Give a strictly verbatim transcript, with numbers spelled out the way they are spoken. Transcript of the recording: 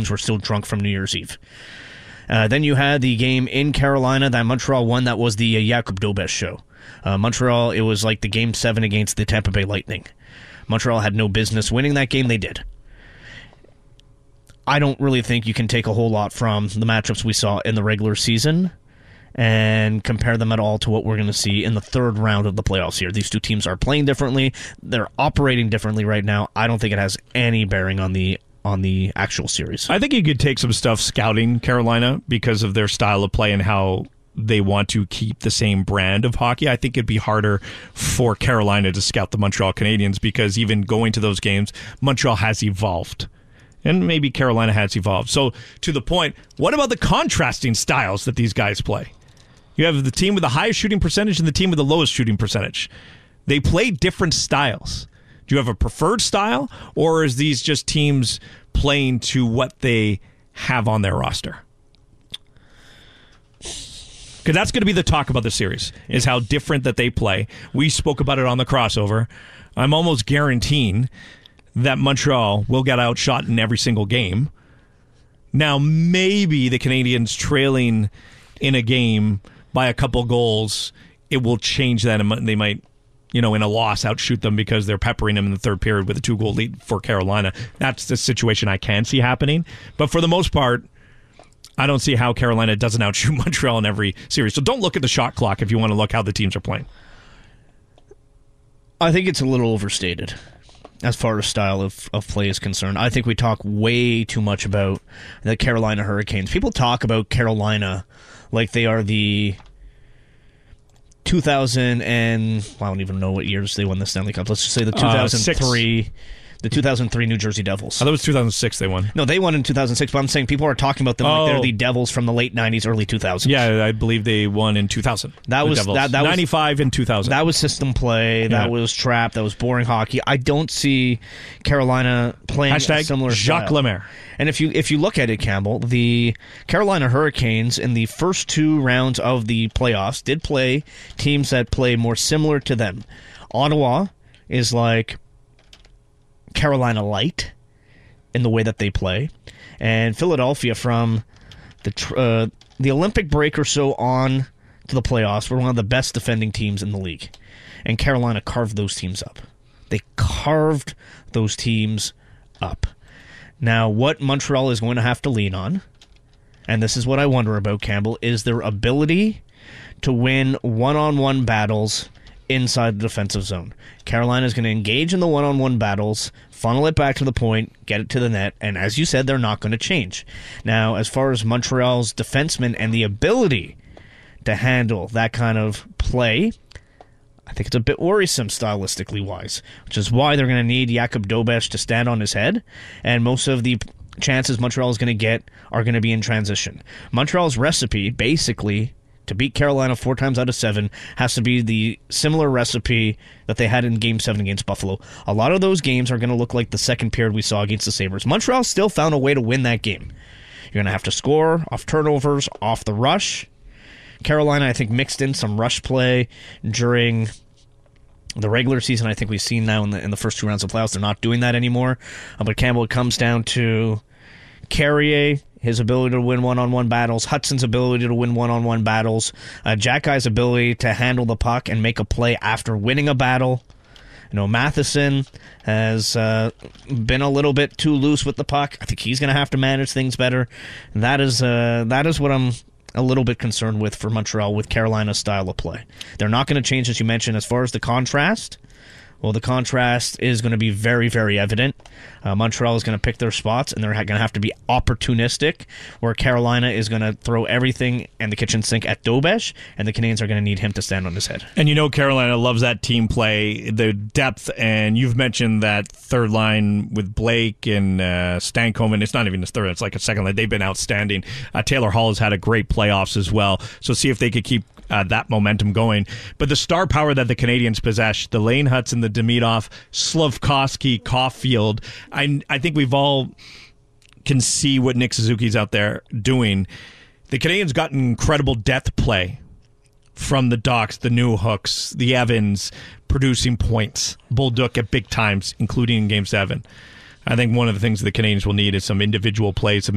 teams were still drunk from New Year's Eve. Uh, then you had the game in Carolina that Montreal won. That was the uh, Jakub Dobes show. Uh, Montreal, it was like the game seven against the Tampa Bay Lightning. Montreal had no business winning that game. They did. I don't really think you can take a whole lot from the matchups we saw in the regular season and compare them at all to what we're going to see in the third round of the playoffs here. These two teams are playing differently. They're operating differently right now. I don't think it has any bearing on the on the actual series. I think you could take some stuff scouting Carolina because of their style of play and how they want to keep the same brand of hockey. I think it'd be harder for Carolina to scout the Montreal Canadiens because even going to those games, Montreal has evolved. And maybe Carolina has evolved. So, to the point, what about the contrasting styles that these guys play? You have the team with the highest shooting percentage and the team with the lowest shooting percentage. They play different styles. Do you have a preferred style, or is these just teams playing to what they have on their roster? Because that's going to be the talk about the series, is how different that they play. We spoke about it on the crossover. I'm almost guaranteeing that Montreal will get outshot in every single game. Now, maybe the Canadiens trailing in a game by a couple goals, it will change that, and they might, you know, in a loss, outshoot them because they're peppering them in the third period with a two-goal lead for Carolina. That's the situation I can see happening. But for the most part, I don't see how Carolina doesn't outshoot Montreal in every series. So don't look at the shot clock if you want to look how the teams are playing. I think it's a little overstated as far as style of, of play is concerned. I think we talk way too much about the Carolina Hurricanes. People talk about Carolina like they are the two thousand and well, I don't even know what years they won the Stanley Cup. Let's just say the two thousand three, uh, the two thousand three New Jersey Devils. I thought it was two thousand six they won. No, they won in two thousand six, but I'm saying people are talking about them oh. like they're the Devils from the late nineties, early two thousands. Yeah, I believe they won in two thousand. That was that, that ninety-five was, and two thousand. That was system play. Yeah. That was trap. That was boring hockey. I don't see Carolina playing Hashtag a similar Jacques style. Lemaire. And if you if you look at it, Campbell, the Carolina Hurricanes in the first two rounds of the playoffs did play teams that play more similar to them. Ottawa is like Carolina light in the way that they play, and Philadelphia from the uh, the Olympic break or so on to the playoffs were one of the best defending teams in the league, and Carolina carved those teams up. They carved those teams up. Now, what Montreal is going to have to lean on, and this is what I wonder about, Campbell, is their ability to win one-on-one battles inside the defensive zone. Carolina is going to engage in the one-on-one battles, funnel it back to the point, get it to the net, and as you said, they're not going to change. Now, as far as Montreal's defensemen and the ability to handle that kind of play, I think it's a bit worrisome stylistically wise, which is why they're going to need Jakub Dobes to stand on his head, and most of the chances Montreal is going to get are going to be in transition. Montreal's recipe, basically, to beat Carolina four times out of seven has to be the similar recipe that they had in Game seven against Buffalo. A lot of those games are going to look like the second period we saw against the Sabres. Montreal still found a way to win that game. You're going to have to score off turnovers, off the rush. Carolina, I think, mixed in some rush play during the regular season. I think we've seen now in the in the first two rounds of playoffs, they're not doing that anymore. Uh, but Campbell, it comes down to Carrier, his ability to win one-on-one battles, Hudson's ability to win one-on-one battles, uh, Jack Guy's ability to handle the puck and make a play after winning a battle. You know, Matheson has uh, been a little bit too loose with the puck. I think he's going to have to manage things better. And that is uh, that is what I'm a little bit concerned with for Montreal with Carolina's style of play. They're not going to change, as you mentioned, as far as the contrast. Well, the contrast is going to be very, very evident. Uh, Montreal is going to pick their spots, and they're going to have to be opportunistic, where Carolina is going to throw everything and the kitchen sink at Dobes, and the Canadiens are going to need him to stand on his head. And you know Carolina loves that team play, the depth, and you've mentioned that third line with Blake and uh, Stankoven, and it's not even a third, it's like a second line. They've been outstanding. Uh, Taylor Hall has had a great playoffs as well, so see if they could keep Uh, that momentum going. But the star power that the Canadiens possess, the Lane Hudson, the Demidov, Slafkovsky, Caulfield, I, I think we've all can see what Nick Suzuki's out there doing. The Canadiens got incredible depth play from the Docks, the Newhooks, the Evans, producing points. Bolduc at big times, including in Game seven. I think one of the things the Canadiens will need is some individual plays, some